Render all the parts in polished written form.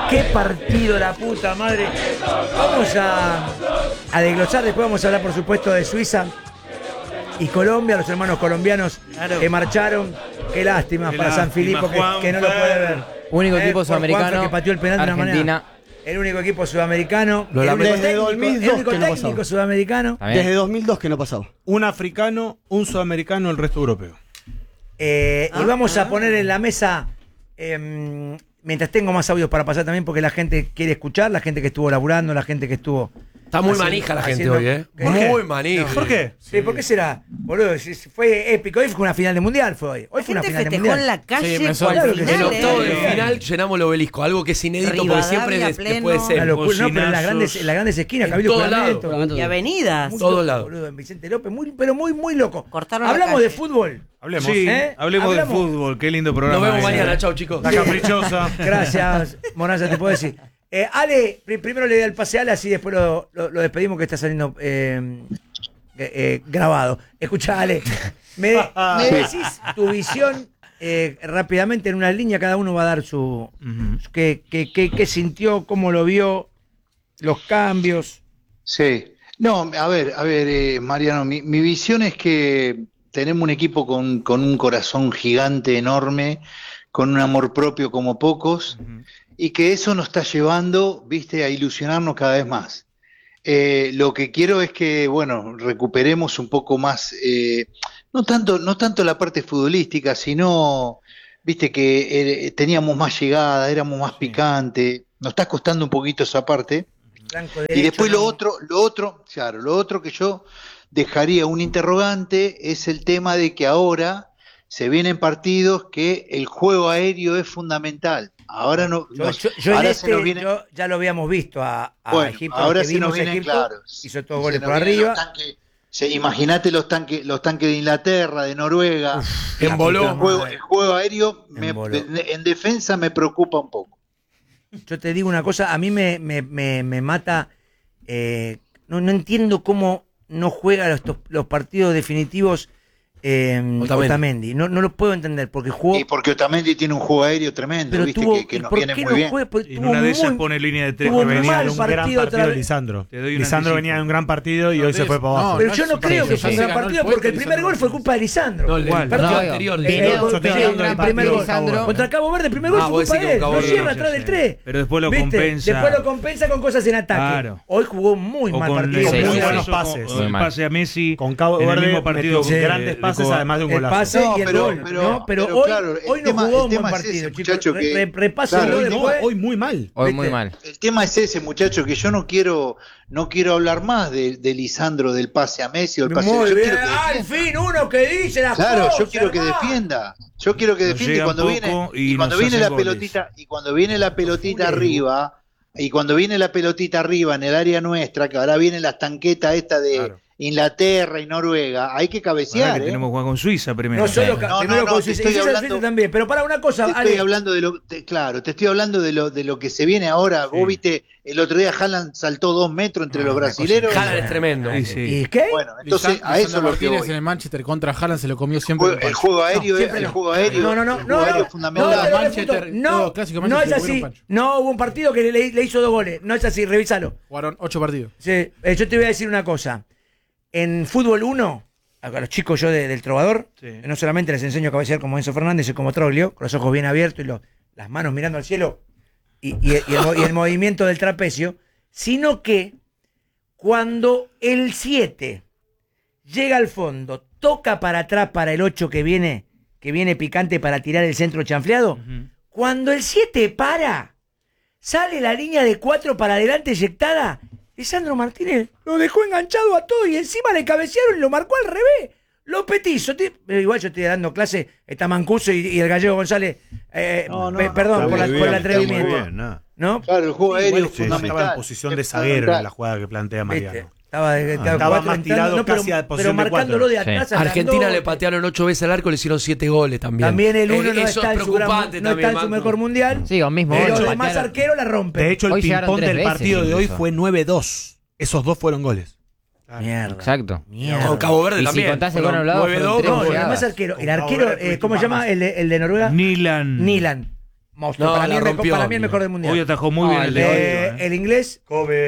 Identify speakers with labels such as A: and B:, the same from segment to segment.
A: Qué partido, la puta madre. Vamos a desglosar, después vamos a hablar, por supuesto, de Suiza y Colombia, los hermanos colombianos que marcharon. Qué lástima para San Filipo que no lo puede ver.
B: Único equipo sudamericano.
A: Que pateó el penal de una
B: Argentina.
A: manera. El único equipo sudamericano.
C: Desde 2002 que no
A: técnico
C: pasaba.
A: sudamericano.
C: Desde 2002 que no pasaba.
D: Un africano, un sudamericano, el resto europeo.
A: Y vamos a poner en la mesa, mientras tengo más audios para pasar también, porque la gente quiere escuchar, la gente que estuvo laburando, la gente que estuvo...
E: Está muy manija la gente hoy, ¿eh? Muy manija.
D: ¿Por qué?
A: Sí, ¿por qué será? Boludo, fue épico. Hoy fue una final de mundial, fue hoy. Hoy fue una final de
F: festejó
A: mundial.
F: en la calle.
B: Sí, me
F: cual
A: claro que
F: final,
E: En octavo del
F: ¿eh?
E: final llenamos el obelisco, algo que es inédito porque siempre
F: Rivadavia
E: después
F: pleno.
E: de ser.
A: Una locura, no, pero en
D: Bocinazos.
A: las grandes esquinas,
E: En
A: Cabildo
E: todos lados.
A: Juramento.
F: Y avenidas.
A: Muy
E: Todos
A: loco,
E: lados.
A: boludo, en Vicente López, pero muy loco.
F: Cortaron la
A: Hablamos
F: calle.
A: de fútbol.
D: Hablemos.
A: Sí,
D: Hablemos de
A: hablamos.
D: fútbol. Qué lindo programa.
E: Nos vemos
D: ese.
E: mañana, chau chicos.
D: La caprichosa.
A: Gracias, Moraza, te puedo decir. Ale, primero le da el pase a Ale, así después lo despedimos que está saliendo grabado. Escucha, Ale, me decís tu visión rápidamente en una línea, cada uno va a dar su... qué sintió, cómo lo vio, los cambios.
G: Sí. No, a ver, Mariano, mi visión es que tenemos un equipo con un corazón gigante, enorme, con un amor propio como pocos, y que eso nos está llevando, viste, a ilusionarnos cada vez más. Lo que quiero es que, bueno, recuperemos un poco más, no tanto la parte futbolística, sino, viste, que teníamos más llegada, éramos más picantes, nos está costando un poquito esa parte.
A: Blanco,
G: Y
A: derecho,
G: después
A: ¿no?
G: lo otro que yo dejaría un interrogante es el tema de que ahora se vienen partidos que el juego aéreo es fundamental. Ahora no,
A: Yo
G: ahora
A: en
G: se nos viene,
A: yo ya lo habíamos visto a
G: bueno,
A: Egipto,
G: ahora
A: que
G: se nos
A: vimos a
G: vienen,
A: Egipto,
G: claro,
A: hizo todos
G: se
A: goles
G: nos
A: por
G: vienen
A: arriba.
G: los tanques. Imagínate los tanques de Inglaterra, de Noruega.
E: Emboló.
G: El juego aéreo
A: Emboló.
G: en defensa me preocupa un poco.
A: Yo te digo una cosa, a mí me mata, no entiendo cómo no juega los partidos definitivos Otamendi. No lo puedo entender, porque jugó...
G: Y porque Otamendi tiene un juego aéreo tremendo,
A: pero
G: viste,
A: tuvo,
G: que nos
A: ¿por
G: viene
A: qué
G: muy
A: no
G: bien.
A: juega? Porque
D: En
A: tuvo
D: una de ellas
A: muy-
D: pone línea de tres
A: tuvo
D: que venía
A: mal
D: de un gran
A: partido otra
D: partido de
A: vez.
D: Lisandro.
C: Te doy un
D: Lisandro
C: anticipo.
D: venía de un gran partido y hoy se fue para abajo.
A: Pero yo no creo que
B: sí,
A: fue un
B: sí,
A: gran
B: ganó
A: partido,
B: el puesto
A: porque el
B: y
A: primer
B: Lisandro
A: gol fue culpa de Lisandro.
E: No, el
D: ¿Cuál?
E: partido
B: No,
E: anterior.
B: venía
E: de-
B: otro
A: Sí,
B: teniendo
A: el
B: un
A: primer
B: partido
A: gol.
B: Lisandro.
A: Contra Cabo Verde, el primer gol fue
E: vos
A: culpa
E: decís
A: de él.
E: con Cabo
A: Lo
E: Verde,
A: lleva
E: no,
A: atrás
E: sí,
A: del
E: sí.
A: 3.
D: Pero después lo compensa.
A: Después lo compensa con cosas en ataque.
D: Claro.
A: Hoy jugó muy
D: O
A: mal
D: con
A: partido.
B: Sí,
D: muy
B: sí,
D: buenos
B: sí.
D: pases.
B: Muy
D: El
B: mal.
D: pase a Messi.
C: Con Cabo
D: en el
C: Verde
D: mismo partido
C: metió
D: grandes pases, además de un
A: El
D: golazo.
A: pase y el gol. Pero
G: claro,
A: hoy no jugó un buen partido, chicos.
G: muchacho, que
A: Repásenlo
G: claro,
A: después.
C: hoy muy mal.
B: Hoy
A: ¿Viste?
B: muy mal.
G: el tema es ese, muchacho, que yo no quiero hablar más de Lisandro, del pase a Messi o el pase.
A: Muy
G: Yo
A: bien.
G: quiero que
A: Al
G: defienda.
A: fin uno que dice las
G: Claro,
A: cosas.
G: yo quiero que
A: hermano.
G: defienda. Yo quiero que
D: Nos
G: defienda y
D: llegan
G: cuando
D: poco
G: viene
D: y
G: cuando
D: nos
G: viene
D: hacen
G: la
D: goles.
G: pelotita y cuando viene la pelotita arriba en el área nuestra, que ahora viene las tanquetas esta de
D: Claro.
G: Inglaterra y Noruega, hay que cabecear.
D: Ahora que tenemos que jugar con Suiza primero.
A: No solo
G: No,
A: primero
G: no,
A: con
G: te
A: Suiza,
G: estoy
A: y Suiza
G: hablando-
A: también. Pero para una cosa,
G: Te estoy
A: Ale,
G: hablando te estoy hablando de lo que se viene ahora.
D: Sí.
G: Vos viste, el otro día Haaland saltó 2 metros entre los brasileros.
E: Haaland es tremendo.
D: Sí, sí.
A: ¿y qué?
G: Bueno, entonces a eso es lo que
H: Martínez
G: voy.
H: en el Manchester contra Haaland se lo comió siempre.
G: El juego aéreo,
A: siempre
G: el
A: no.
G: juego aéreo,
A: No,
G: el juego aéreo es fundamental.
A: te lo
H: Manchester,
A: refuto. No,
H: todo clásico
A: no es
H: Manchester,
A: así.
H: Pancho.
A: No hubo un partido que le hizo 2 goles. No es así, revísalo.
H: Jugaron 8 partidos.
A: Sí, yo te voy a decir una cosa. En fútbol 1, a los chicos yo del Trovador,
D: Sí.
A: no solamente les enseño a cabecear como Enzo Fernández y como Troglio, con los ojos bien abiertos y las manos mirando al cielo y el movimiento del trapecio, sino que cuando el 7 llega al fondo, toca para atrás para el 8 que viene picante para tirar el centro chanfleado, cuando el 7 para, sale la línea de 4 para adelante eyectada, Lisandro Martínez lo dejó enganchado a todo y encima le cabecearon y lo marcó al revés. Los petizos. Igual yo estoy dando clase, está Mancuso y el gallego González. Perdón por el atrevimiento. ¿No?
G: Claro, el juego aéreo es
D: Sí,
G: fundamental.
D: estaba en posición de
G: Es
D: zaguero en
G: fundamental.
D: la jugada que plantea
A: ¿Viste?
D: Mariano.
A: Estaba
D: Estaba
A: cuatro
D: más
A: entrando,
D: tirado
A: pero-
D: casi a
A: pero
D: posición de
A: marcándolo de
D: cuatro.
A: atrás.
E: Argentina
A: agrandó.
E: le patearon 8 veces al arco, le hicieron 7 goles también.
A: También el 1 no
E: Eso
A: está
E: es
A: en su gran-
E: preocupante
A: no está
E: también,
A: en su
E: Manco.
A: mejor mundial.
B: Sí, lo mismo.
A: Pero
B: hoy
A: los
B: lo
A: demás
B: patearon.
A: arqueros la rompen.
D: De hecho, el
B: Hoy llegaron
D: ping-pong
B: 3
D: del
B: veces
D: partido de hoy
B: incluso.
D: fue 9-2. Esos 2 fueron goles.
A: Mierda.
B: Exacto.
A: Mierda.
E: Con Cabo Verde
B: Y si
E: también.
B: contás el
E: Fueron
B: gol anulado,
E: 9-2,
B: fueron tres
A: No, y
B: goleadas.
A: además arquero. El
D: Con
A: arquero,
D: Cabo Verde,
A: ¿cómo se llama? El de Noruega.
D: Nilan.
A: Nilan. monstruo.
E: No,
A: Para mí
E: la
A: el mejor-
E: rompió.
A: para mí el mejor del mundial.
D: Hoy atajó muy bien el de
A: El inglés.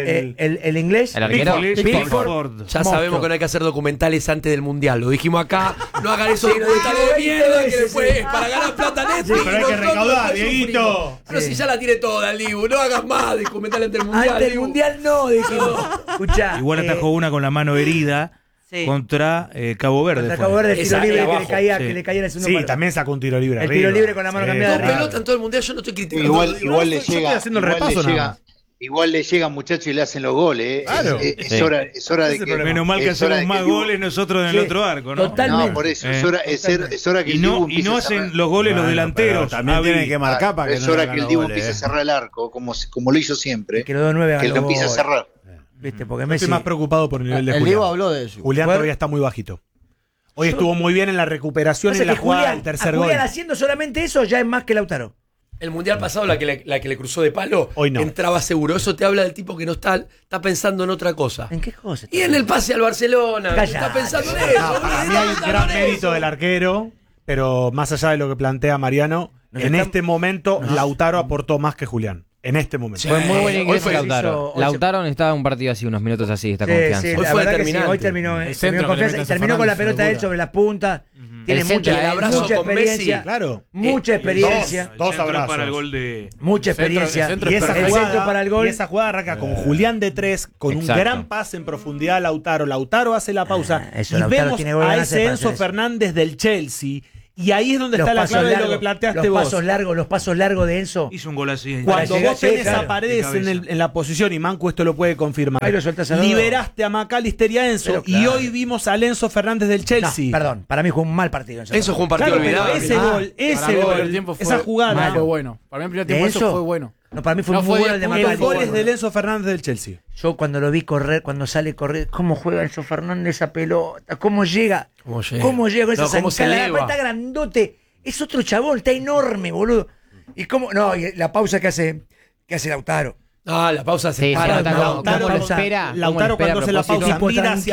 A: El inglés.
B: El arquero.
D: Pickford.
E: Ya
A: Monstruo.
E: sabemos que no hay que hacer documentales antes del mundial. Lo dijimos acá. No hagan esos documentales de mierda que después es para ganar plata Netflix.
D: pero hay
E: y
D: que
E: nosotros
D: recaudar,
E: después
D: Dieguito.
E: sufrimos. Pero si ya la tiene toda, Libu. No hagas más documentales antes del mundial.
A: Antes del
E: Libu.
A: mundial no, dijimos. Escuchá.
D: Igual atajó una con la mano herida
F: Sí.
D: contra Cabo Verde.
A: Contra
D: fue.
A: Cabo Verde, el
E: Esa
A: tiro libre
E: de
A: que le
E: abajo,
A: caía,
D: sí.
A: que le caía en el segundo
D: Sí,
A: palo.
D: también sacó un tiro libre
A: El
D: arriba.
A: tiro libre con la mano cambiada
E: Dos
A: arriba.
E: pelotas en todo el mundial. Yo no estoy criticando.
G: Igual le
D: yo estoy
G: llega,
D: haciendo el
G: igual
D: repaso
G: le
D: nada
G: llega,
D: más.
G: igual le llegan muchachos y le hacen los goles.
D: Claro.
G: Es
B: Sí.
G: hora de que.
D: Menos mal que
G: es hora
D: hacemos
G: de
D: más
G: Dibu-
D: goles nosotros en el
A: Sí,
D: otro arco, ¿no?
A: totalmente.
G: No, por eso, es hora que
D: Y
G: el
D: no,
G: Dibu
D: y
G: empiece
D: no
G: a cerrar.
D: hacen los goles los
I: Bueno,
D: delanteros.
I: pero también
D: Avi.
I: tienen que marcar para que
G: Es
I: no
G: hora
I: hagan
G: que el
I: los
G: Dibu
I: goles,
G: empiece a cerrar el arco, como lo hizo siempre.
A: Que los dos nueve
G: Que
A: hagan
G: lo
A: los
G: empiece a
A: goles.
G: cerrar.
A: ¿Viste? Porque
D: Yo
A: Messi.
D: estoy más preocupado por el nivel de
C: El
D: Julián.
C: Diego habló de eso.
D: Julián
A: Bueno.
D: todavía está muy bajito. Hoy estuvo muy bien en la recuperación y
A: Pasa
D: en la
A: que
D: jugada
A: Julián,
D: del tercer
A: a
D: gol.
A: Julián haciendo solamente eso ya es más que Lautaro.
E: El mundial pasado, la que le cruzó de palo,
D: Hoy no.
E: entraba seguro. Eso te habla del tipo que no está pensando en otra cosa.
A: ¿En qué cosa?
E: Y en el pase al Barcelona.
A: Callate.
E: Está pensando en eso.
D: No, para mí
E: está
D: hay
E: pensando
D: gran
E: en
D: mérito
E: eso.
D: del arquero, pero más allá de lo que plantea Mariano,
A: Nos
D: en
A: estamos-
D: este momento Lautaro aportó más que Julián. En este momento.
E: Sí.
B: Fue muy buen
E: Hoy
B: ingreso
E: fue-
B: Lautaro.
A: hoy se-
B: Lautaro necesitaba un partido así, unos minutos así, esta
A: Sí,
B: confianza.
A: sí,
E: Hoy
A: la
E: fue
A: verdad que sí,
E: determinante.
A: hoy terminó,
H: El
A: terminó
H: centro
A: en
H: que le
A: confianza
H: mete
A: y
H: a
A: terminó con la
H: Fernández,
A: pelota de él
H: locura.
A: sobre la punta. Tiene
E: El
A: mucha,
E: centro, el abrazo
A: mucha
E: con Messi.
A: experiencia.
D: Claro.
A: Mucha experiencia.
D: Dos
I: Centro
D: abrazos.
I: para el gol de.
A: Mucha
H: El centro-
A: experiencia.
H: el centro
D: Y
H: es
D: esa,
A: el
D: jugada,
A: centro para el gol.
D: y esa jugada arranca con Julián de 3, con
B: Exacto.
D: un gran pase en profundidad a Lautaro. Lautaro hace la pausa.
A: eso,
D: y
A: Lautaro
D: vemos
A: tiene gol
D: a
A: ganas
D: ese
A: para
D: Enzo
A: hacer eso.
D: Fernández del Chelsea. Y ahí es donde está la clave de lo que planteaste
A: los
D: vos.
A: pasos largos de Enzo.
D: Hizo un gol así.
A: Para
D: Cuando
A: llegar-
D: vos tenés
A: sí, claro,
D: a Paredes de cabeza. en la posición, y Manco esto lo puede confirmar,
A: Ahí lo soltás a los dos.
D: liberaste a McAllister y a Enzo,
A: Pero
D: y
A: claro.
D: hoy vimos al Enzo Fernández del Chelsea.
A: No, perdón, para mí fue un mal partido.
E: Eso fue un partido
D: Claro, pero
E: olvidado.
D: ese gol,
H: Para
D: ese
H: mí el
D: gol,
H: primer tiempo fue-
D: esa jugada,
H: fue bueno. Para mí el primer
A: ¿De
H: tiempo eso
A: Enzo?
H: fue bueno.
A: No, para mí fue
H: No
A: muy
H: fue
A: bueno el de
H: el
D: el
A: Macalester.
D: gol es del Enzo Fernández del Chelsea.
A: Yo cuando lo vi correr, cuando sale a correr, cómo juega Enzo Fernández esa pelota, cómo llega,
E: ¿Cómo llega?
A: con esa
E: No, cómo se
A: zancada,
E: eleva.
A: está grandote, es otro chabón, está enorme, boludo. Y cómo, no, y la pausa que hace Lautaro.
E: Ah, la pausa se
B: Sí, se
E: para.
B: nota
E: no,
B: cómo lo
A: pausa.
B: espera.
D: Lautaro
B: cómo lo
D: cuando hace
B: espera
D: la
B: a propósito.
D: pausa
A: Tipo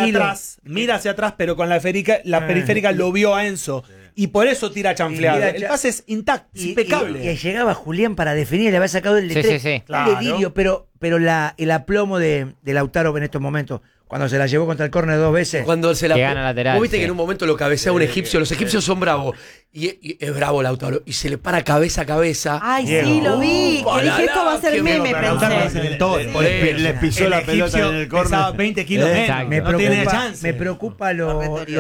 D: mira hacia atrás, pero con la periférica lo vio a Enzo. Y por eso tira chanfleado.
A: Tira
D: El
A: cha-
D: pase es intacto, es impecable.
A: Y llegaba Julián para definir, le había sacado el de
B: Sí,
A: tres.
B: sí, sí.
A: Un
D: Claro.
A: delirio, pero el aplomo de Lautaro en estos momentos, cuando se la llevó contra el córner 2 veces.
E: Cuando se la
B: Que gana lateral,
E: Vos viste
B: sí.
E: que en un momento lo cabecea un egipcio. Los egipcios son bravos. Y es bravo Lautaro. Y se le para cabeza a cabeza.
F: Ay,
D: Diego.
F: sí, lo vi. Que dije, esto va a ser
E: Qué
F: meme,
E: bueno,
D: Pero Lautaro
F: pensé.
D: es el todo.
E: Por eso.
I: Les pisó la pelota
D: egipcio
I: en el
D: pesaba
I: córner.
D: 20 kilos menos.
B: Exacto.
A: Me
D: No tiene
A: preocupa,
D: chance.
A: me preocupa
F: Lo retorió.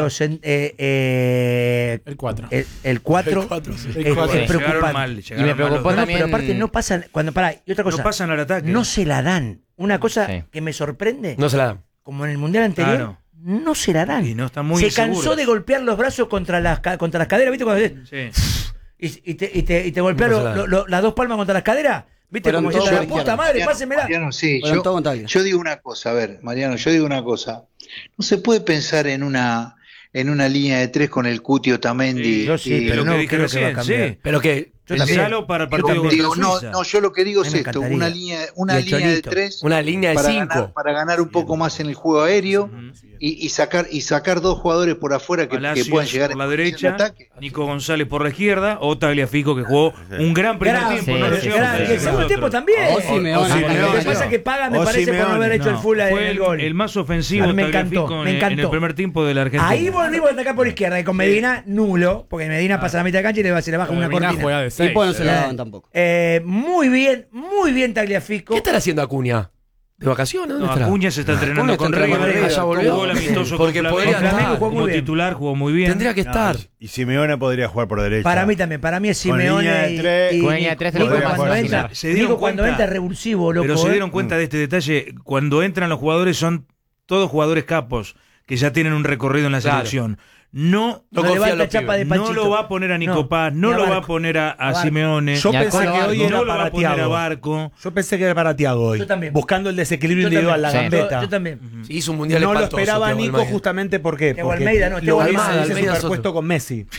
H: El 4.
A: el 4.
E: El 4, sí.
A: Es
H: cuatro.
D: Eh,
A: preocupante.
I: Llegaron mal.
B: Y me
I: Llegaron mal
B: preocupó
I: los dos.
A: No,
B: también.
A: pero aparte no pasan, cuando pará, y otra cosa,
D: No pasan al ataque.
A: no se la dan. Una cosa
B: Sí.
A: que me sorprende,
E: No se la dan.
A: como en el mundial anterior,
I: Claro.
A: no se la dan.
I: Y no están muy
A: se cansó
I: inseguros.
A: de golpear los brazos contra las caderas, ¿viste? Cuando
I: Sí.
A: y te golpea
E: No pasa nada.
A: las dos palmas contra las caderas, ¿viste?
C: Fueron
A: Como
C: todos
A: diciendo,
C: por
A: la puta
C: izquierda.
A: madre, pásemela.
G: Mariano, sí,
C: Fueron todos contra alguien.
G: yo digo una cosa, a ver, Mariano, yo digo una cosa. No se puede pensar en una línea de 3 con el Cuti Otamendi.
A: Yo sí,
G: y-
A: pero
I: lo
A: no
I: que dije
A: creo que va a
I: recién,
A: cambiar.
I: sí.
E: Pero que.
A: Yo también.
I: Pensalo para el
A: Yo
I: partido
A: también.
I: contra
G: Digo, no,
I: Suiza.
G: no, yo lo que digo
A: Me
G: es esto,
A: encantaría.
G: una
A: Y
G: línea
A: el
G: de
A: Cholito.
G: 3
E: Una línea de
G: para
E: 5.
G: para ganar un poco más en el juego aéreo y sacar dos jugadores por afuera que
I: Palacios
G: puedan llegar
I: por la
G: en posición
I: derecha,
G: de ataque.
I: Nico González por la izquierda, o Tagliafico que jugó un gran primer
A: Gran,
I: tiempo.
B: sí,
I: no lo
B: sí,
I: llegamos
B: sí,
I: a
B: sí.
A: Y el
I: decir
A: segundo
I: nosotros.
A: tiempo también.
C: O Simeone.
A: Lo que
I: Simeone.
A: pasa es que paga, me
I: O
A: parece, por no haber hecho el
I: No,
A: full en
I: fue
A: el gol.
I: el más ofensivo
A: A mí me encantó,
I: Tagliafico
A: me
I: en
A: encantó.
I: el primer tiempo de la Argentina.
A: Ahí volvimos a atacar por izquierda, y con Medina, nulo, porque Medina pasa la mitad de cancha y se le baja una
H: Medina
A: cortina.
H: juega de 6.
C: Tiempo no se la daban tampoco.
A: Muy bien Tagliafico.
E: ¿Qué estará haciendo Acuña? ¿De vacaciones? ¿Dónde
I: No,
E: estará?
I: Acuña se está entrenando
C: Acuña
I: con
C: está entrenando
I: River.
C: con River.
E: Ya volvió.
I: Jugó el amistoso
E: Porque
I: con
E: podría
I: Flamengo.
A: estar. Jugó muy
I: Como
A: bien.
I: titular, jugó muy bien.
E: Tendría que estar.
I: Y Simeone podría jugar por derecha.
A: Para mí también, para mí es
I: Con línea
A: Simeone
I: de
A: y,
I: tres.
A: y
B: Con línea de tres te lo
A: Nico
B: puede
A: cuando
B: más
A: entra,
B: imaginar.
I: Se dieron
A: Nico cuando
I: cuenta,
A: entra revulsivo, loco.
I: Pero se dieron cuenta de este detalle. Cuando entran los jugadores son todos jugadores capos que ya tienen un recorrido en la
E: Claro.
I: selección. No,
A: No
E: confía en
A: levanta
E: los
A: chapa de
E: pibes.
I: no
A: Panchito.
I: lo va a poner a Nico
A: No,
I: Paz, no
A: ni a
I: lo va a
A: Barco.
I: poner a
A: Barco.
I: Simeone.
D: Yo
B: Ni
D: pensé
B: Alcoba,
D: que hoy
I: no
D: era
I: lo va a poner a
D: Tiago.
I: Barco.
D: Yo pensé que era para Tiago hoy.
A: Yo también.
D: Buscando el desequilibrio
A: Yo
D: individual, la
A: también.
D: gambeta.
A: Yo también.
E: Sí, hizo un mundial
D: No lo
E: espantoso,
D: esperaba
E: Thiago
D: Nico
E: Almada.
D: justamente porque
A: Thiago Almeida, no,
D: lo
A: Thiago
D: Almada
E: Almeida,
D: se
E: Almeida es
D: superpuesto
E: otro.
D: con Messi.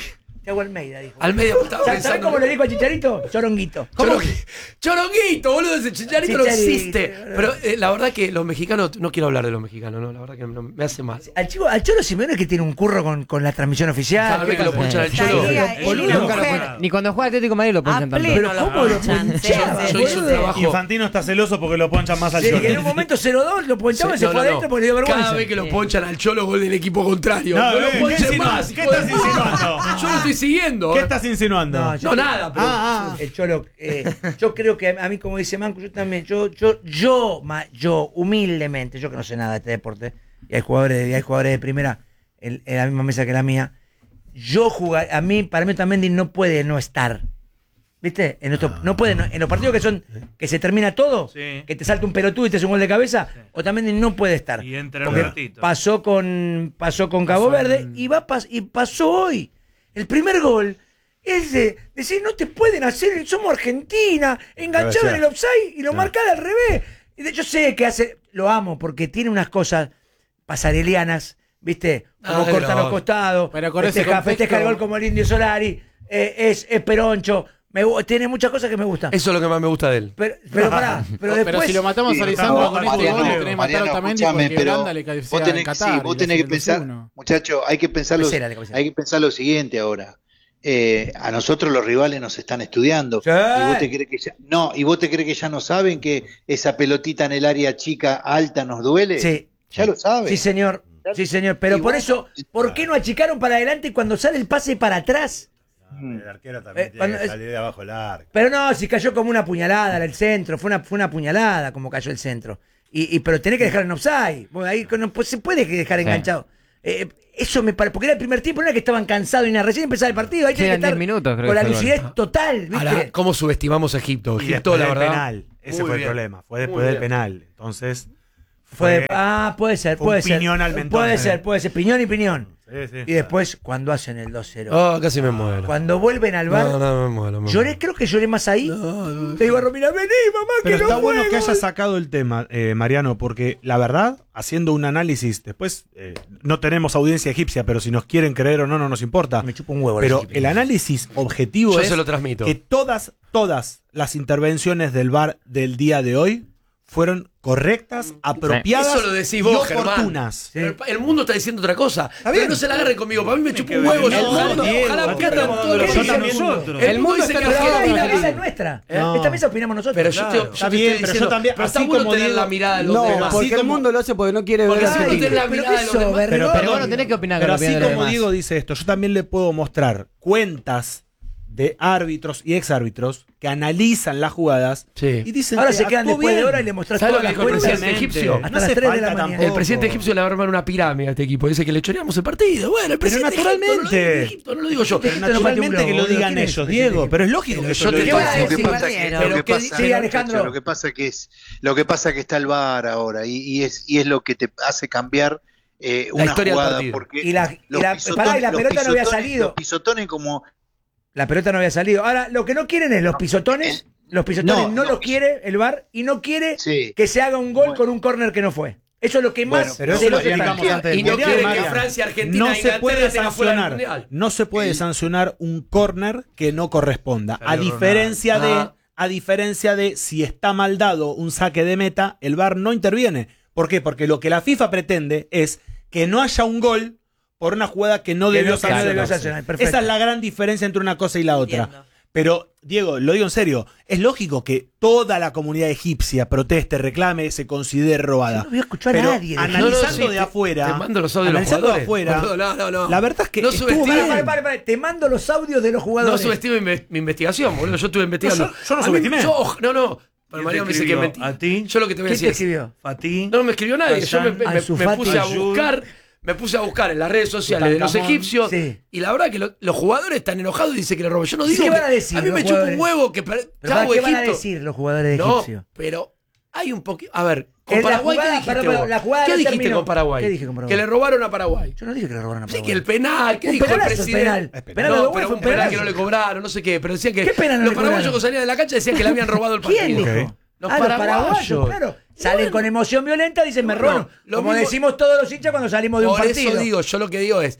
A: Thiago Almeida, dijo.
E: Almeida estaba
A: ¿Sabes
E: pensando.
A: cómo le dijo a Chicharito? Choronguito.
E: Choronguito, boludo, ese Chicharito no
A: Chicharito,
E: existe. Pero la verdad que los mexicanos, no quiero hablar de los mexicanos, no, la verdad que me hace mal.
A: Al Cholo Simeone que tiene un curro con la transmisión oficial.
E: Cada vez que lo ponchan al
F: Sí,
E: Cholo.
F: boludo,
B: Nunca lo
F: mujer.
B: ponen. Ni cuando juega Atlético de Madrid lo ponchan
F: A
B: tanto.
F: pleno
A: Pero
F: lo
A: ¿cómo lo
F: ponchan,
A: ponchaba,
F: sí,
E: Yo hice un
A: boludo?
E: trabajo.
D: Infantino está celoso porque lo ponchan más al
A: Sí,
D: Cholo.
A: que en un momento 0-2 lo ponchaba y se fue adentro porque le dio vergüenza.
E: Cada vez que lo ponchan al Cholo, gol del equipo contrario.
D: No,
E: No lo
D: ¿qué
E: ponchen
D: insinúas?
E: más,
D: ¿Qué
E: hijo de
D: estás
E: puta.
D: insinuando?
E: Yo lo estoy siguiendo.
D: ¿Qué estás insinuando?
E: No, nada, pero.
A: El Cholo, yo creo que a mí, como dice Manco, yo también, yo humildemente, yo que no sé nada de este deporte, y hay jugadores de primera en la misma mesa que la mía, para mí Otamendi no puede no estar. ¿Viste? No puede, en los partidos que se termina todo,
I: Sí.
A: que te salta un pelotudo y te hace un gol de cabeza, Otamendi no puede estar.
I: Y entra
A: Porque
I: un ratito.
A: pasó con Cabo Verde y pasó hoy. El primer gol es de decir, no te pueden hacer, somos Argentina, enganchado en el offside y lo marcan al revés. Yo sé que lo amo porque tiene unas cosas pasarelianas, ¿viste? Como
E: Ah,
A: corta
E: no.
A: los costados,
H: Pero con ese
A: festeja
H: contexto-
A: el gol como el Indio Solari, es peroncho, tiene muchas cosas que me gustan.
E: Eso es lo que más me gusta de él.
A: Pero pará, pero después...
H: Pero si lo matamos
G: Sí,
H: a Lisandro
G: no,
H: con este
G: Mariano,
H: gol, le tenés que matar
G: Mariano,
H: a Otamendi
G: escúchame,
H: porque
G: pero
H: Holanda le cabecea
G: vos tenés,
H: en Qatar.
G: sí, vos
H: y
G: tenés
H: le
G: que
H: hace
G: pensar,
H: 2-1.
G: muchachos, hay que
A: Cabecera.
G: pensar lo siguiente ahora. A nosotros los rivales nos están estudiando.
A: Sí.
G: ¿Y vos te crees que ya no saben que esa pelotita en el área chica alta nos duele?
A: Sí.
G: Ya lo saben.
A: Sí, señor. Pero
G: Y
A: por
G: bueno,
A: eso, ¿por qué no achicaron para adelante cuando sale el pase para atrás?
J: El arquero también tiene
A: cuando
J: que
A: es-
J: salir de abajo del arco.
A: Pero no, si cayó como una puñalada en el centro, fue una puñalada como cayó el centro. Pero tenés que dejar en offside. Bueno, ahí no se puede dejar enganchado. Eso me parece, porque era el primer tiempo, no era que estaban cansados ni nada, recién empezaba el partido, ahí
B: Sí,
A: tenés que
B: eran 10
A: estar
B: minutos, creo
A: con la
B: que fue el
A: lucidez
B: gol.
A: total, ¿viste?
E: Ahora, ¿cómo subestimamos a Egipto?
J: Y
E: Egipto,
J: después
E: la
J: del
E: verdad.
J: penal. Ese
E: muy
J: fue el
E: bien.
J: problema. Fue
E: Muy
J: después del
E: bien.
J: penal. Entonces.
A: Puede ser,
J: fue un piñón al mentón.
A: puede ser, piñón y piñón.
J: Sí,
A: Y después, cuando hacen el 2-0,
E: Oh, casi me muero.
A: cuando vuelven al bar,
E: No, me muero.
A: creo que lloré más ahí. Te digo a Romina, vení, mamá,
J: Pero
A: que
J: está
A: no
J: bueno
A: fue
J: que
A: gol.
J: hayas sacado el tema, Mariano, porque la verdad, haciendo un análisis, después no tenemos audiencia egipcia, pero si nos quieren creer o no, no nos importa.
A: Me chupa un huevo.
J: Pero
A: los egipcios.
J: el análisis objetivo
E: Yo
J: es
E: se lo transmito.
J: que todas las intervenciones del VAR del día de hoy fueron correctas, apropiadas
E: Eso lo decís
J: y
E: vos, Germán.
J: oportunas.
E: Pero el mundo está diciendo otra cosa.
A: bien.
E: Pero no se la agarren conmigo. Para mí me chupa un huevo.
J: ver.
E: Ojalá pierdan todos los
A: ¿Qué dicen nosotros?
E: El mundo dice que
A: Pero ahora
E: Argentina-
A: esta mesa es nuestra.
J: No.
A: Esta mesa opinamos nosotros.
E: Pero yo te
J: Está
E: estoy
J: bien, pero yo
E: diciendo,
J: también,
E: pero está
J: así
E: bueno
J: como
E: tener
J: digo-
E: la mirada de los
C: No,
E: demás.
C: porque el
J: como-
C: mundo lo hace porque no quiere
E: Porque
C: ver
E: así
C: a
E: no
C: Argentina.
E: tenés la
A: pero
E: mirada de los
A: eso,
E: demás.
A: Bergoglio.
B: Pero bueno, tenés que opinar
J: Pero
B: con la opinión
J: así
B: de los
J: como
B: demás.
J: Diego dice esto, yo también le puedo mostrar cuentas de árbitros y exárbitros que analizan las jugadas
E: Sí.
J: y dicen
A: Ahora
J: que
A: se quedan
J: actuó
A: después de
J: bien.
A: hora y le mostrás
E: ¿Sabes lo
A: todas
E: que
A: las
E: dijo el
A: cuentas.
E: presidente egipcio?
A: Hasta
J: No
A: las
J: hace
A: 3 de la
J: falta
A: mañana.
J: tampoco.
E: El presidente egipcio le va a armar una pirámide a este equipo. Dice que le choreamos el partido. Bueno, el presidente
J: naturalmente.
E: egipcio, no lo digo Egipto, no lo digo yo.
A: Pero
J: Naturalmente que lo
A: boludo.
J: digan
A: ¿Quién es?
J: ellos, Diego, pero es lógico que
E: Yo
J: eso
E: te
J: lo
E: estoy
J: digan.
G: Lo que
E: diciendo,
G: pasa que,
E: pero
G: lo que
E: ¿qué
G: pasa,
E: dice?
A: Sí, Alejandro.
G: lo que pasa que está el VAR ahora y es lo que te hace cambiar una
E: historia del
G: jugada
E: partido.
G: porque
A: Y la
G: los
A: pará, y la
G: los
A: pelota no había
G: pisotones-
A: salido.
G: Los pisotones como
A: La pelota no había salido. Ahora, lo que no quieren es los pisotones. Los pisotones no los quiere el VAR y no quiere
G: Sí.
A: que se haga un gol con un córner que no fue. Eso es lo que más
G: Bueno,
J: pero
A: de
J: eso
A: lo
J: lo
A: que
J: explicamos
A: están.
J: antes del
E: Y no
J: Mundial,
E: quieren que
J: Mariano.
E: Francia, Argentina
J: No
E: e
J: se
E: Inglaterra
J: puede
E: estén afuera del
J: sancionar.
E: Mundial.
J: No se puede sancionar un córner que no corresponda. A
I: Salió
J: diferencia
E: Ronaldo.
J: a diferencia de si está mal dado un saque de meta, el VAR no interviene. ¿Por qué? Porque lo que la FIFA pretende es que no haya un gol por una jugada que no
A: Que
J: debió
A: no debió
J: sancionarse.
A: sancionar, perfecto.
J: Esa es la gran diferencia entre una cosa y la otra.
F: Entiendo.
J: Pero, Diego, lo digo en serio, es lógico que toda la comunidad egipcia proteste, reclame, se considere robada.
A: Yo no voy a escuchar a
J: Pero
A: nadie de
J: analizando
E: sí,
J: de
E: te-
J: afuera,
E: te mando los audios de los
J: analizando de
E: jugadores.
J: afuera,
E: Boludo, no.
J: la verdad es que
E: No
J: estuvo
E: subestimes-
J: bien.
A: Para, te mando los audios de los
E: No
A: jugadores.
E: subestime mi investigación, boludo. Yo estuve investigando.
J: yo no
E: A mí-
J: subestimé.
E: No. Pero
I: ¿Quién
E: Mariano
I: te
E: me dice que
I: escribió?
E: mentí.
I: ¿A ti?
E: Yo lo que te voy a
A: ¿Quién te
E: decir es.
A: escribió?
I: Fatih.
E: No me escribió nadie. Yo me
A: Ansu Fati.
E: puse a
I: Ayud.
E: buscar. Me puse a buscar en las redes sociales de los
J: Tutankamón.
E: egipcios.
A: Sí.
E: Y la verdad que los jugadores están enojados y dicen que le robé. Yo no
A: ¿Sí
E: digo.
A: qué
E: que-
A: van a decir
E: a mí
A: los
E: me chupa un
A: jugadores?
E: huevo que.
A: Pero
E: Chavo,
A: ¿qué van a
E: Egipto.
A: decir los jugadores de
E: No,
A: Egipcio?
E: pero hay un poquito. A ver, con
A: En la
E: Paraguay,
A: jugada-
E: ¿qué dijiste
A: perdón,
E: vos?
A: la jugada
E: ¿Qué
A: no
E: dijiste
A: terminó.
E: con Paraguay?
A: ¿Qué dije con Paraguay?
E: Que le robaron a Paraguay.
A: Yo no dije que le robaron a
E: Sí,
A: Paraguay.
E: que el penal, ¿qué
A: Un
E: dijo el
A: penalazo,
E: presidente?
A: penal. Penal de
E: No,
A: Uruguay
E: pero
A: fue
E: un
A: un
E: penal
A: penalazo.
E: que no le cobraron, no sé qué. Pero decían que
A: ¿Qué penal no
E: los
A: le
E: paraguayos
A: cobraron?
E: que salían de la cancha decían que le habían robado el partido.
A: ¿Quién dijo?
J: Ok.
E: Los
A: Los
E: paraguayos.
A: paraguayos, claro. Salen con emoción violenta, dicen me
E: Bueno,
A: robaron.
E: lo
A: Como
E: mismo-
A: decimos todos los hinchas cuando salimos de un
E: Por
A: partido.
E: eso digo, yo lo que digo es,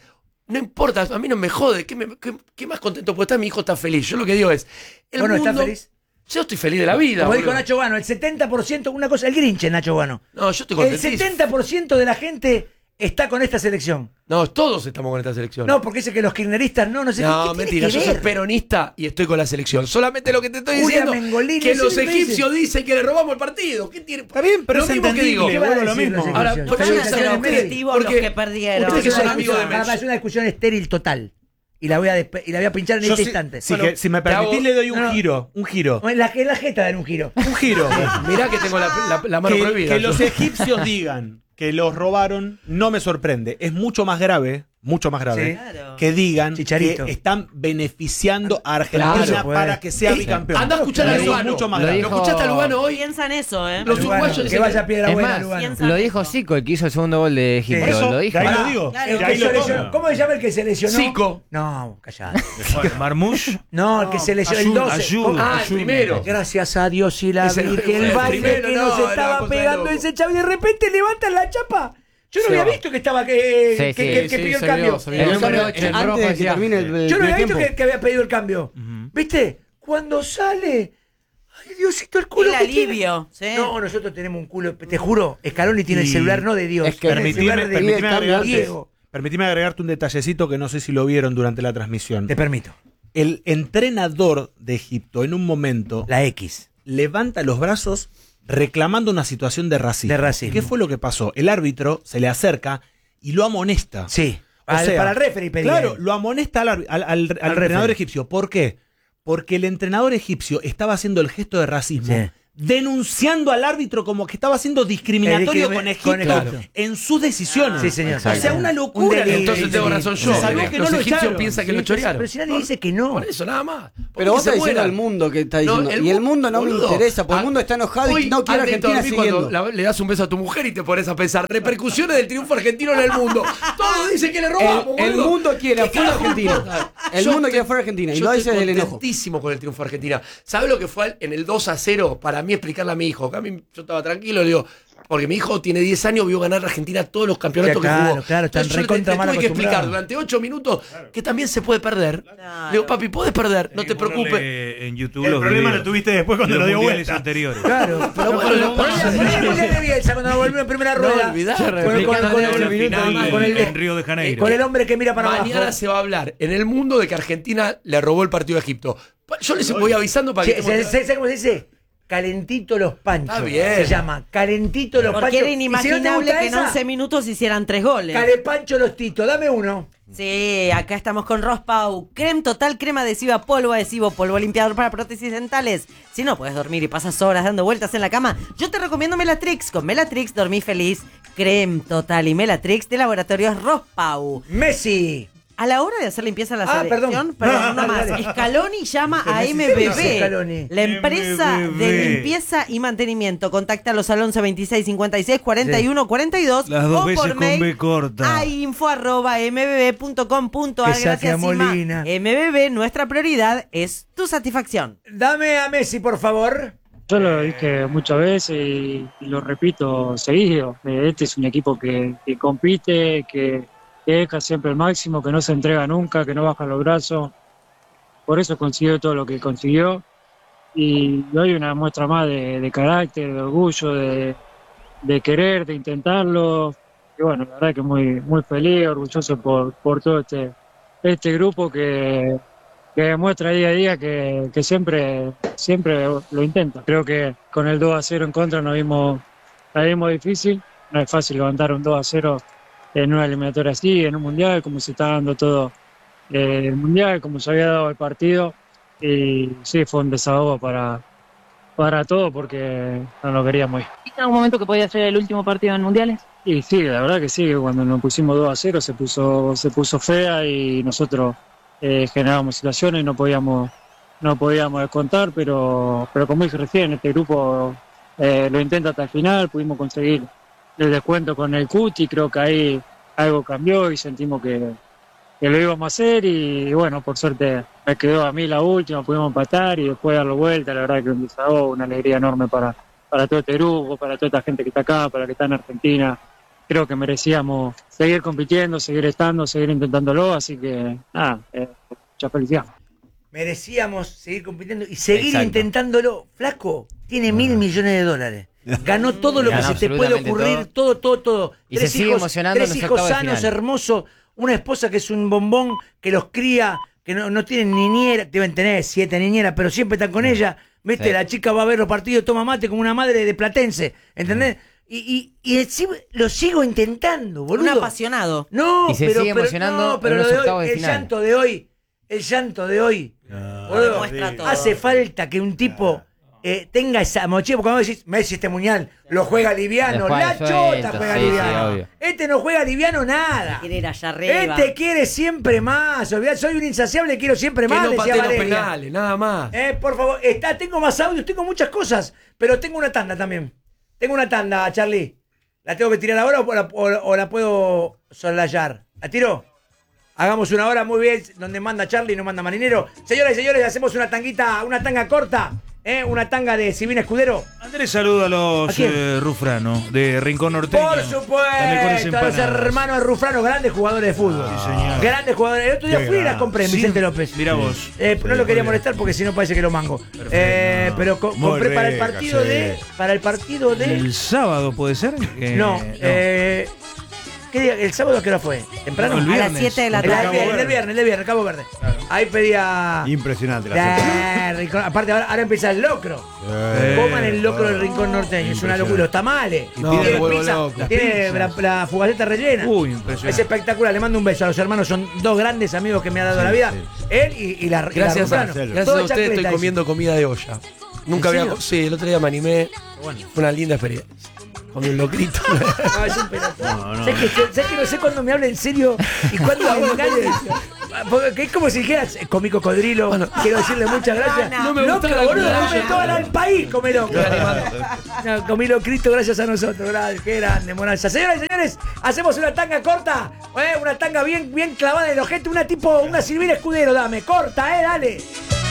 E: no importa, a mí no me jode. ¿Qué más contento puede estar? Mi hijo está feliz. Yo lo que digo es.
A: ¿Vos no estás feliz?
E: Yo estoy feliz de la vida.
A: Como dijo
E: boludo.
A: Nacho Guano, el 70%, una cosa, el Grinch es Nacho Guano.
E: No, yo estoy
A: El
E: contentísimo.
A: 70% de la gente está con esta selección.
E: No, todos estamos con esta selección.
A: No, porque dice que los kirchneristas no sé
E: No,
A: qué
E: mentira,
A: tiene
E: yo
A: que
E: soy
A: ver.
E: peronista y estoy con la selección. Solamente lo que te estoy
A: Julia
E: diciendo
A: Mengolini,
E: que
A: eso
E: los
A: es lo que
E: egipcios dicen que le robamos el partido. ¿Qué tiene?
J: Está bien, pero
E: lo
J: es
E: mismo que
J: entendible,
E: digo.
A: ¿Qué van a
J: vuelvo a lo
A: decir los
J: mismo.
E: Ahora,
A: egipcios?
E: ¿por qué no
A: Felicitaciones,
E: hacen
A: Messi.
F: objetivos los
E: Porque
F: que perdieron.
E: ustedes que
A: Es
E: son
A: una
E: amigos de
A: discusión-
E: Messi.
A: es una discusión estéril total. Y la voy a pinchar en
J: Yo
A: este
J: sí-
A: instante.
J: sí,
E: Bueno,
J: que, si me
E: te hago-
J: permitís, le doy un
A: No, no.
J: giro. Un giro.
A: En la jeta dan un giro.
J: Un giro.
E: Mirá que tengo la mano prohibida.
J: Que
E: yo.
J: los egipcios digan que los robaron no me sorprende. Es mucho más grave
A: Sí.
F: Claro.
J: que digan
A: Chicharito.
J: que están beneficiando a Argentina
E: Claro,
A: pues.
J: para que sea bicampeón.
E: Anda a escuchar a
J: Eso es
E: Lugano.
J: mucho más
B: Lo
J: grave.
E: ¿Lo
B: dijo-
E: escuchaste a Lugano hoy?
F: Piensan eso, ¿eh?
E: Los
A: Lugano,
E: uruguayos
A: que
E: dicen
A: vaya piedra
B: Es
A: buena,
B: más,
A: Lugano.
F: piensa-
B: lo dijo Zico, el que hizo el segundo gol de Egipto.
J: Por eso,
B: Lo dijo.
J: de ahí
A: Pará,
J: lo digo.
F: claro,
A: El
J: De
A: que
J: ahí
A: se
J: lo
A: lesionó.
J: pongo.
A: ¿Cómo se llama el que se lesionó?
E: Zico.
A: No, callate.
I: Marmouche.
A: No, el que se lesionó el 12.
I: Ayuda.
E: Ah, el primero.
A: Gracias a Dios y la
E: Ese-
A: Virgen. El
E: el
A: baile
E: primero,
A: que
E: no,
A: nos
E: era
A: estaba
E: cosa de
A: pegando
E: loco.
A: ese chavo y de repente levantan la chapa. Yo no
B: Se
A: había
B: va.
A: visto que estaba que
B: Sí,
A: pidió el cambio.
B: se vio.
C: El
B: número
C: hombre,
B: 8 en
C: antes
B: rojo
C: de que
B: decía-
C: termine el
A: Yo no había visto
C: tiempo.
A: que había pedido el cambio. ¿Viste? Cuando sale. Ay, Diosito, el culo
F: El
A: que tiene.
F: alivio, ¿sí?
A: No, nosotros tenemos un culo. Te juro, Scaloni tiene el
J: Y-
A: celular no de Dios.
C: es que
A: tiene el celular de
J: Permitime
A: Diego.
J: agregarte un detallecito que no sé si lo vieron durante la transmisión.
A: Te permito.
J: El entrenador de Egipto en un momento
A: La X.
J: levanta los brazos reclamando una situación de racismo.
A: De racismo.
J: ¿Qué fue lo que pasó? El árbitro se le acerca y lo amonesta.
A: Sí.
J: O sea,
A: Para el referee pedía.
J: Claro, lo amonesta al entrenador
A: referee.
J: egipcio. ¿Por qué? Porque el entrenador egipcio estaba haciendo el gesto de racismo,
A: Sí.
J: denunciando al árbitro como que estaba siendo discriminatorio con Egipto
A: Egipto.
J: en sus decisiones.
A: Sí, señor.
J: O sea, una locura.
A: Un delirio.
E: Entonces tengo razón yo.
J: Se sabía que
E: Los
J: no lo
E: egipcios
J: echaron.
E: piensan que
A: Sí,
E: lo chorearon.
A: pero si nadie dice que no.
E: Por eso, nada más.
C: Pero vos
E: se
C: estás diciendo
E: mueran.
C: al mundo que está
E: No,
C: diciendo. Y el mundo no
E: boludo,
C: me interesa, porque el mundo está enojado
E: hoy,
C: y no quiere
E: antes de
C: Argentina
E: dormir,
C: siguiendo.
E: cuando le das un beso a tu mujer y te pones a pensar repercusiones del triunfo argentino en el mundo. Todos dicen que le robamos.
C: El
E: boludo.
C: mundo quiere
E: ¿Qué
C: afuera
E: carajo
C: Argentina.
E: importa?
C: El
E: Yo
C: mundo quiere
E: estoy-
C: afuera Argentina. Y
E: yo
C: lo
E: estoy
C: dice del enojo.
E: contentísimo con el triunfo de Argentina. ¿Sabe lo que fue en el 2-0? Para mí explicarle a mi hijo. Que a mí yo estaba tranquilo, le digo, porque mi hijo tiene 10 años, vio ganar a Argentina todos los campeonatos
A: Claro,
E: que jugó.
A: claro, están
E: Entonces yo
A: recontra
E: le
A: mal
E: tuve que explicar
A: acostumbrados.
E: durante 8 minutos que también se puede perder. Le digo, papi, podés perder, no te preocupes.
I: En YouTube
J: El
I: los
J: problema
I: videos
J: lo tuviste después cuando
I: de
J: lo
I: los
J: dio
I: mundiales
J: vuelta.
I: anteriores.
A: Claro,
E: Pero bueno,
A: Poné el Mundial de Bielsa cuando nos volvió en primera
E: No
A: rueda.
E: olvidar.
A: Con
I: La final en Río de Janeiro.
A: con el hombre que mira para
E: Mañana
A: abajo.
E: se va a hablar en el mundo de que Argentina le robó el partido a Egipto. Yo les voy avisando para que...
A: ¿Sabes cómo se dice? Calentito los panchos.
E: Está bien.
A: Se llama Calentito los
F: Porque
A: panchos.
F: era
A: Y si no te
F: inimaginable
A: gusta
F: que en
A: esa,
F: 11 minutos hicieran 3 goles.
A: Calepancho los titos. Dame uno.
F: Sí, acá estamos con Rospau. Creme total, crema adhesiva, polvo adhesivo, polvo limpiador para prótesis dentales. Si no puedes dormir y pasas horas dando vueltas en la cama, yo te recomiendo Melatrix. Con Melatrix dormí feliz. Creme total y Melatrix de Laboratorios Rospau.
A: Messi.
F: A la hora de hacer limpieza en la
A: Ah,
F: selección,
A: perdón.
F: uno más.
A: Dale.
F: Scaloni llama a
A: Messi,
F: MBB,
A: Scaloni.
F: la empresa
I: MBB.
F: de limpieza y mantenimiento. Contáctalos al 11 26 56 41 42
I: Las dos
F: o
I: veces
F: por
I: con
F: mail
I: B corta.
F: a info@mbb.com.ar.
A: Que saque a
F: Gracias, Sima.
A: Molina.
F: MBB, nuestra prioridad es tu satisfacción.
A: Dame a Messi, por favor.
K: Yo lo dije muchas veces y lo repito seguido. Este es un equipo que compite, que deja siempre el máximo, que no se entrega nunca, que no baja los brazos. Por eso consiguió todo lo que consiguió. Y hoy una muestra más de carácter, de orgullo, de querer, de intentarlo. Y bueno, la verdad que muy, muy feliz, orgulloso por todo este grupo que demuestra día a día que siempre lo intenta. Creo que con el 2-0 en contra la vimos difícil. No es fácil levantar un 2-0 en una eliminatoria así, en un mundial, como se está dando todo el mundial, como se había dado el partido. Y sí, fue un desahogo para todo porque no lo queríamos ir.
L: ¿Viste en algún momento que podía ser el último partido en mundiales?
K: Y sí, la verdad que sí, que cuando nos pusimos 2-0 se puso fea y nosotros generábamos situaciones y no podíamos descontar, pero como dije recién, este grupo lo intenta hasta el final, pudimos conseguir el descuento con el Cuti, creo que ahí algo cambió y sentimos que lo íbamos a hacer y bueno, por suerte me quedó a mí la última, pudimos empatar y después darlo vuelta, la verdad que un desahogo, una alegría enorme para todo este grupo, para toda esta gente que está acá, para la que está en Argentina. creo que merecíamos seguir compitiendo, seguir estando, seguir intentándolo, así que nada, mucha felicidad.
A: Merecíamos seguir compitiendo y seguir
B: Exacto.
A: intentándolo. Flaco, tiene $1.000 millones. Ganó todo lo que
B: Ganó
A: se te puede
B: absolutamente
A: ocurrir, todo.
B: Y se sigue emocionando en
A: tres
B: los
A: hijos
B: octavos de
A: sanos,
B: final.
A: hermosos, una esposa que es un bombón, que los cría, que no tienen niñera, deben tener 7 niñeras, pero siempre están con ella. ¿Viste?
B: Sí.
A: La chica va a ver los partidos, toma mate como una madre de platense, ¿entendés? Y encima lo sigo intentando, boludo.
F: Un apasionado.
A: No,
B: Y se
A: pero,
B: sigue
A: pero,
B: emocionando
A: no, pero
B: en los
A: lo de
B: octavos
A: hoy,
B: de
A: el
B: final.
A: llanto de hoy, boludo,
F: Demuestra todo.
A: hace falta que un tipo tenga esa mochila, porque cuando decís, Messi este muñal lo juega liviano,
B: Lo juega
A: la
B: suelto,
A: chota juega
B: sí,
A: liviano.
B: sí, obvio.
A: Este no juega liviano nada.
F: Quiere ir allá arriba.
A: Este quiere siempre más. Soy un insaciable, quiero siempre
E: Que
A: más.
E: no
A: decía
E: pateen los
A: Valeria.
E: penales, nada más.
A: Por favor, tengo más audios, tengo muchas cosas, pero tengo una tanda también. Tengo una tanda, Charlie. ¿La tengo que tirar ahora o la puedo soslayar? ¿La tiro? Hagamos una hora muy bien, donde manda Charlie y no manda Marinero. Señoras y señores, hacemos una tanga corta, una tanga de Silvina Escudero.
I: Andrés, saludo a
A: ¿A
I: los
A: quién?
I: Rufrano, de Rincón Norteño.
A: Por
I: Las mejores
A: supuesto, a los
I: empanadas.
A: hermanos Rufrano, grandes jugadores de fútbol.
I: Sí, señor.
A: Grandes jugadores. El otro día fui y las compré en
I: Sí,
A: Vicente López.
I: Mira vos.
A: No lo quería molestar porque si no parece que lo mango. Pero compré para el partido de.
I: El sábado, ¿puede ser?
A: No, ¿qué día? ¿El sábado a qué hora fue? ¿Temprano?
I: No, el
F: A las
I: viernes.
F: 7 de la
A: El
F: tarde.
A: del viernes, Cabo Verde. Ahí pedía.
M: Impresionante la
A: Rincón. Aparte, ahora empieza el locro. Coman el locro del Rincón Norteño. Es una locura. Los tamales.
E: No,
A: Tiene
E: me vuelvo
A: pizza,
E: loco.
A: tiene la fugaceta rellena.
I: Uy, impresionante.
A: Es espectacular. Le mando un beso a los hermanos. Son dos grandes amigos que me ha dado la vida. Él y la
E: Gracias a
A: Rufrano.
E: ustedes
A: Todo
E: estoy
A: chancleta,
E: comiendo comida de olla. Nunca
A: ¿En
E: había.
A: serio?
E: Sí, el otro día me animé. Fue una linda experiencia. Comí un locrito.
A: No, es un pelotudo. ¿Sabes que no sé cuándo me habla en serio y cuándo me engaña? Porque es como si dijeras, comí cocodrilo, quiero decirle muchas gracias.
F: No
E: me gusta la
A: boludo,
E: comida.
A: come todo el país, come locro. No, comí locrito gracias a nosotros, qué grande, Monalza. Señoras y señores, hacemos una tanga corta, una tanga bien clavada en el ojete, una Silvina Escudero, dame, corta, dale.